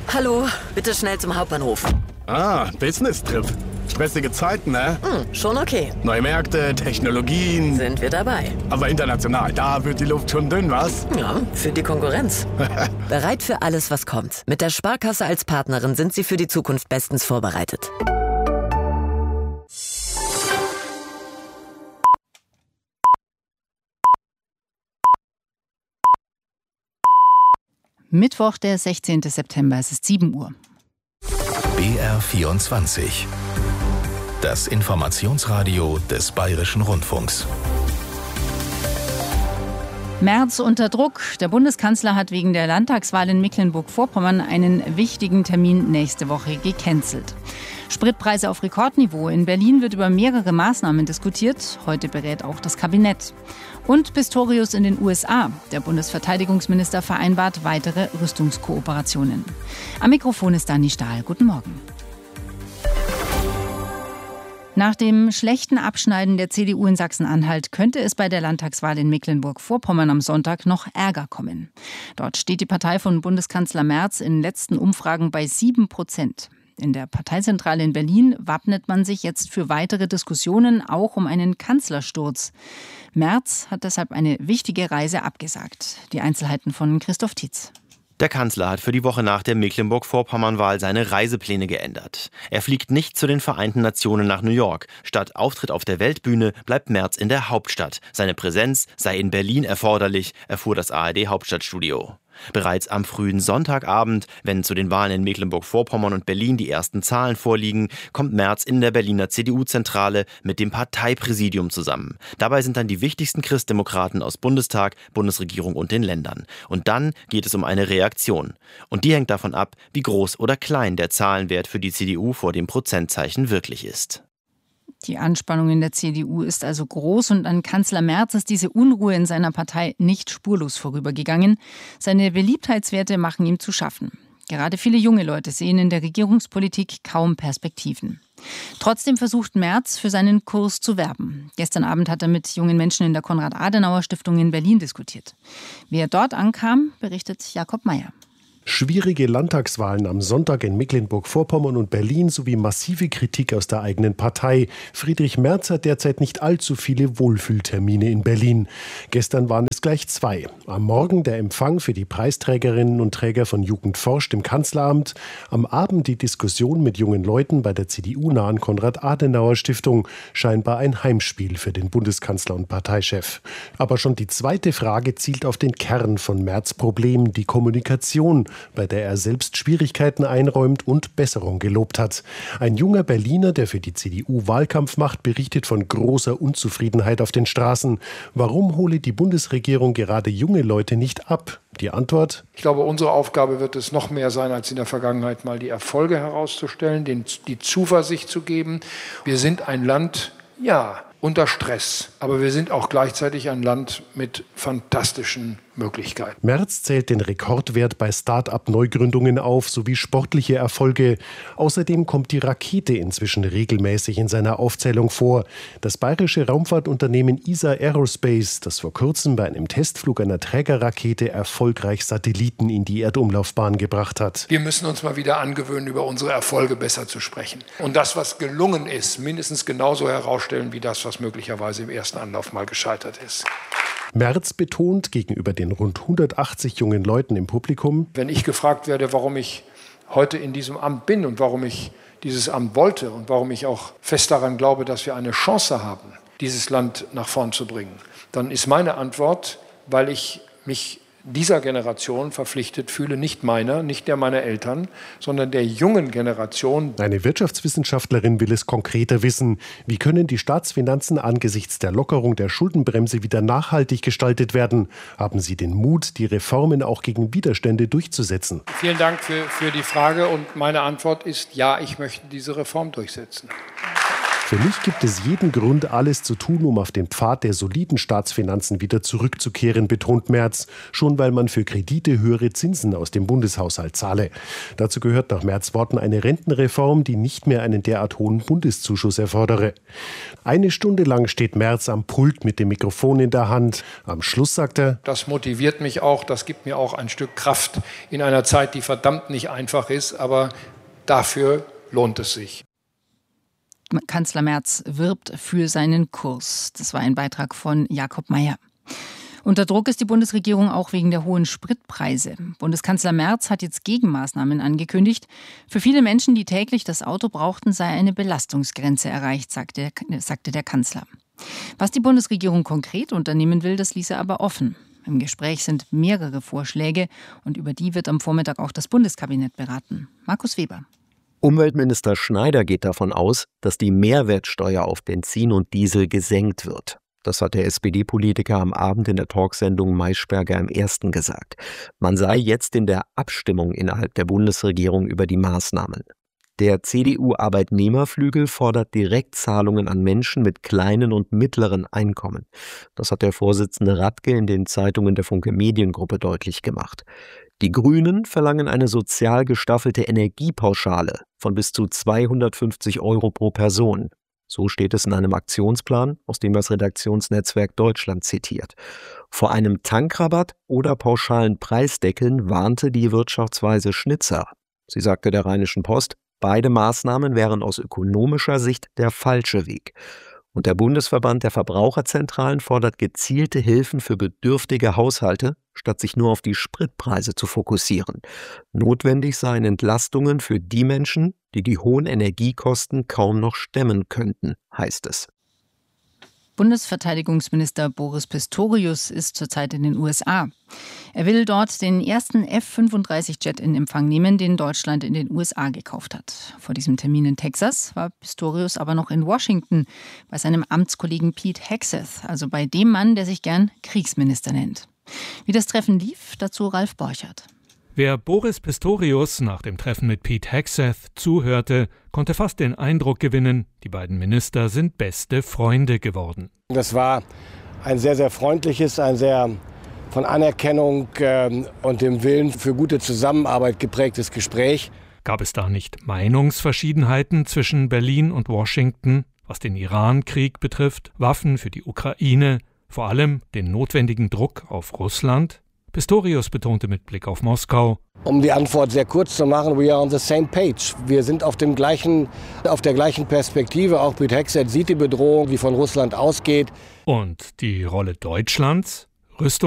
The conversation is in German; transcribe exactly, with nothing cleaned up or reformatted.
Hallo, bitte schnell zum Hauptbahnhof. Ah, Business-Trip. Stressige Zeiten, ne? Hm, schon okay. Neue Märkte, Technologien. Sind wir dabei. Aber international, da wird die Luft schon dünn, was? Ja, für die Konkurrenz. Bereit für alles, was kommt. Mit der Sparkasse als Partnerin sind Sie für die Zukunft bestens vorbereitet. Mittwoch, der sechzehnten September, es ist sieben Uhr. B R vierundzwanzig. Das Informationsradio des Bayerischen Rundfunks. Merz unter Druck. Der Bundeskanzler hat wegen der Landtagswahl in Mecklenburg-Vorpommern einen wichtigen Termin nächste Woche gecancelt. Spritpreise auf Rekordniveau. In Berlin wird über mehrere Maßnahmen diskutiert. Heute berät auch das Kabinett. Und Pistorius in den U S A. Der Bundesverteidigungsminister vereinbart weitere Rüstungskooperationen. Am Mikrofon ist Dani Stahl. Guten Morgen. Nach dem schlechten Abschneiden der C D U in Sachsen-Anhalt könnte es bei der Landtagswahl in Mecklenburg-Vorpommern am Sonntag noch Ärger kommen. Dort steht die Partei von Bundeskanzler Merz in letzten Umfragen bei sieben Prozent. In der Parteizentrale in Berlin wappnet man sich jetzt für weitere Diskussionen, auch um einen Kanzlersturz. Merz hat deshalb eine wichtige Reise abgesagt. Die Einzelheiten von Christoph Tietz. Der Kanzler hat für die Woche nach der Mecklenburg-Vorpommern-Wahl seine Reisepläne geändert. Er fliegt nicht zu den Vereinten Nationen nach New York. Statt Auftritt auf der Weltbühne bleibt Merz in der Hauptstadt. Seine Präsenz sei in Berlin erforderlich, erfuhr das A R D-Hauptstadtstudio. Bereits am frühen Sonntagabend, wenn zu den Wahlen in Mecklenburg-Vorpommern und Berlin die ersten Zahlen vorliegen, kommt Merz in der Berliner C D U-Zentrale mit dem Parteipräsidium zusammen. Dabei sind dann die wichtigsten Christdemokraten aus Bundestag, Bundesregierung und den Ländern. Und dann geht es um eine Reaktion. Und die hängt davon ab, wie groß oder klein der Zahlenwert für die C D U vor dem Prozentzeichen wirklich ist. Die Anspannung in der C D U ist also groß und an Kanzler Merz ist diese Unruhe in seiner Partei nicht spurlos vorübergegangen. Seine Beliebtheitswerte machen ihm zu schaffen. Gerade viele junge Leute sehen in der Regierungspolitik kaum Perspektiven. Trotzdem versucht Merz, für seinen Kurs zu werben. Gestern Abend hat er mit jungen Menschen in der Konrad-Adenauer-Stiftung in Berlin diskutiert. Wie er dort ankam, berichtet Jakob Mayer. Schwierige Landtagswahlen am Sonntag in Mecklenburg-Vorpommern und Berlin sowie massive Kritik aus der eigenen Partei. Friedrich Merz hat derzeit nicht allzu viele Wohlfühltermine in Berlin. Gestern waren es gleich zwei. Am Morgen der Empfang für die Preisträgerinnen und Träger von Jugend forscht im Kanzleramt. Am Abend die Diskussion mit jungen Leuten bei der C D U-nahen Konrad-Adenauer-Stiftung. Scheinbar ein Heimspiel für den Bundeskanzler und Parteichef. Aber schon die zweite Frage zielt auf den Kern von Merz' Problem, die Kommunikation, bei der er selbst Schwierigkeiten einräumt und Besserung gelobt hat. Ein junger Berliner, der für die C D U Wahlkampf macht, berichtet von großer Unzufriedenheit auf den Straßen. Warum hole die Bundesregierung gerade junge Leute nicht ab? Die Antwort? Ich glaube, unsere Aufgabe wird es noch mehr sein, als in der Vergangenheit mal die Erfolge herauszustellen, den, die Zuversicht zu geben. Wir sind ein Land, ja, unter Stress. Aber wir sind auch gleichzeitig ein Land mit fantastischen Möglichkeiten. Merz zählt den Rekordwert bei Start-up-Neugründungen auf, sowie sportliche Erfolge. Außerdem kommt die Rakete inzwischen regelmäßig in seiner Aufzählung vor. Das bayerische Raumfahrtunternehmen I S A Aerospace, das vor kurzem bei einem Testflug einer Trägerrakete erfolgreich Satelliten in die Erdumlaufbahn gebracht hat. Wir müssen uns mal wieder angewöhnen, über unsere Erfolge besser zu sprechen. Und das, was gelungen ist, mindestens genauso herausstellen wie das, was möglicherweise im ersten Anlauf mal gescheitert ist. Merz betont gegenüber den rund hundertachtzig jungen Leuten im Publikum: Wenn ich gefragt werde, warum ich heute in diesem Amt bin und warum ich dieses Amt wollte und warum ich auch fest daran glaube, dass wir eine Chance haben, dieses Land nach vorn zu bringen, dann ist meine Antwort, weil ich mich dieser Generation verpflichtet fühle, nicht meiner, nicht der meiner Eltern, sondern der jungen Generation. Eine Wirtschaftswissenschaftlerin will es konkreter wissen. Wie können die Staatsfinanzen angesichts der Lockerung der Schuldenbremse wieder nachhaltig gestaltet werden? Haben Sie den Mut, die Reformen auch gegen Widerstände durchzusetzen? Vielen Dank für, für die Frage und meine Antwort ist ja, ich möchte diese Reform durchsetzen. Für mich gibt es jeden Grund, alles zu tun, um auf den Pfad der soliden Staatsfinanzen wieder zurückzukehren, betont Merz. Schon weil man für Kredite höhere Zinsen aus dem Bundeshaushalt zahle. Dazu gehört nach Merz' Worten eine Rentenreform, die nicht mehr einen derart hohen Bundeszuschuss erfordere. Eine Stunde lang steht Merz am Pult mit dem Mikrofon in der Hand. Am Schluss sagt er: Das motiviert mich auch, das gibt mir auch ein Stück Kraft in einer Zeit, die verdammt nicht einfach ist, aber dafür lohnt es sich. Kanzler Merz wirbt für seinen Kurs. Das war ein Beitrag von Jakob Mayer. Unter Druck ist die Bundesregierung auch wegen der hohen Spritpreise. Bundeskanzler Merz hat jetzt Gegenmaßnahmen angekündigt. Für viele Menschen, die täglich das Auto brauchten, sei eine Belastungsgrenze erreicht, sagte, sagte der Kanzler. Was die Bundesregierung konkret unternehmen will, das ließ er aber offen. Im Gespräch sind mehrere Vorschläge und über die wird am Vormittag auch das Bundeskabinett beraten. Markus Weber. Umweltminister Schneider geht davon aus, dass die Mehrwertsteuer auf Benzin und Diesel gesenkt wird. Das hat der S P D-Politiker am Abend in der Talksendung Maischberger im Ersten gesagt. Man sei jetzt in der Abstimmung innerhalb der Bundesregierung über die Maßnahmen. Der C D U-Arbeitnehmerflügel fordert Direktzahlungen an Menschen mit kleinen und mittleren Einkommen. Das hat der Vorsitzende Radke in den Zeitungen der Funke Mediengruppe deutlich gemacht. Die Grünen verlangen eine sozial gestaffelte Energiepauschale von bis zu zweihundertfünfzig Euro pro Person. So steht es in einem Aktionsplan, aus dem das Redaktionsnetzwerk Deutschland zitiert. Vor einem Tankrabatt oder pauschalen Preisdeckeln warnte die Wirtschaftsweise Schnitzer. Sie sagte der Rheinischen Post, beide Maßnahmen wären aus ökonomischer Sicht der falsche Weg. Und der Bundesverband der Verbraucherzentralen fordert gezielte Hilfen für bedürftige Haushalte, statt sich nur auf die Spritpreise zu fokussieren. Notwendig seien Entlastungen für die Menschen, die die hohen Energiekosten kaum noch stemmen könnten, heißt es. Bundesverteidigungsminister Boris Pistorius ist zurzeit in den U S A. Er will dort den ersten F fünfunddreißig Jet in Empfang nehmen, den Deutschland in den U S A gekauft hat. Vor diesem Termin in Texas war Pistorius aber noch in Washington bei seinem Amtskollegen Pete Hegseth, also bei dem Mann, der sich gern Kriegsminister nennt. Wie das Treffen lief, dazu Ralf Borchert. Wer Boris Pistorius nach dem Treffen mit Pete Hegseth zuhörte, konnte fast den Eindruck gewinnen, die beiden Minister sind beste Freunde geworden. Das war ein sehr, sehr freundliches, ein sehr von Anerkennung äh, und dem Willen für gute Zusammenarbeit geprägtes Gespräch. Gab es da nicht Meinungsverschiedenheiten zwischen Berlin und Washington, was den Iran-Krieg betrifft, Waffen für die Ukraine, vor allem den notwendigen Druck auf Russland? Pistorius betonte mit Blick auf Moskau: Um die Antwort sehr kurz zu machen, we are on the same page. Wir sind auf dem gleichen, auf der gleichen Perspektive. Auch Pete Hegseth sieht die Bedrohung, die von Russland ausgeht. Und die Rolle Deutschlands? Rüstung